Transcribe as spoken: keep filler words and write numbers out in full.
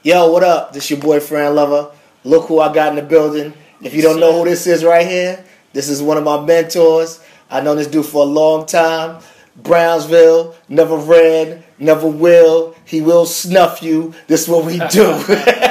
Yo, what up? This your boy Fran Lover. Look who I got in the building. If you don't know who this is right here, this is one of my mentors. I know this dude for a long time. Brownsville, never read, never will. He will snuff you. This is what we do.